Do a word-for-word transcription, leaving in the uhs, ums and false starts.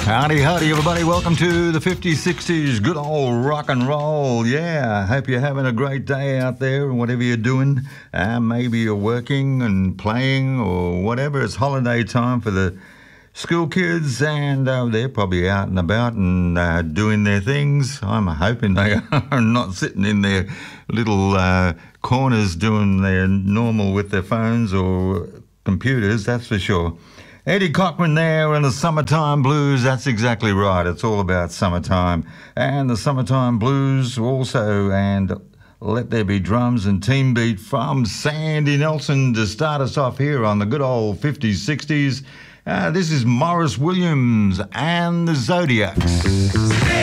Howdy, howdy, everybody. Welcome to the fifties, sixties, good old rock and roll. Yeah, I hope you're having a great day out there, whatever you're doing. Uh, maybe you're working and playing or whatever. It's holiday time for the school kids, and uh, they're probably out and about and uh, doing their things. I'm hoping they are not sitting in their little uh, corners doing their normal with their phones or computers, that's for sure. Eddie Cochran there and the Summertime Blues. That's exactly right. It's all about summertime. And the Summertime Blues also, and Let There Be Drums and Team Beat from Sandy Nelson to start us off here on the good old fifties, sixties. Uh, this is Morris Williams and the Zodiacs.